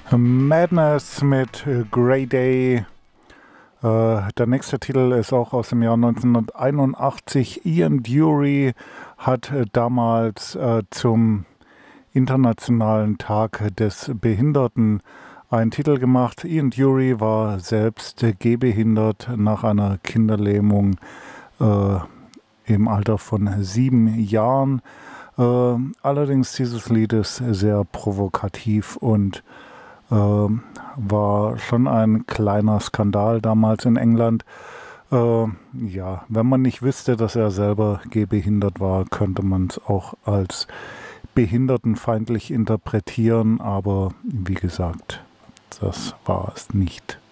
Madness mit Grey Day. Der nächste Titel ist auch aus dem Jahr 1981. Ian Dury hat damals zum Internationalen Tag des Behinderten einen Titel gemacht. Ian Dury war selbst gehbehindert nach einer Kinderlähmung im Alter von 7 Jahren. Allerdings dieses Lied ist sehr provokativ und war schon ein kleiner Skandal damals in England. Ja, wenn man nicht wüsste, dass er selber gehbehindert war, könnte man es auch als behindertenfeindlich interpretieren, aber wie gesagt, das war es nicht.